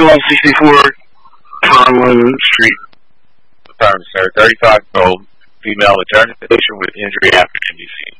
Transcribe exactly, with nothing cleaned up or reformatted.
one sixty-four Conlon Street. Affirmative, sir. thirty-five year old female returned to the station with injury after N B C.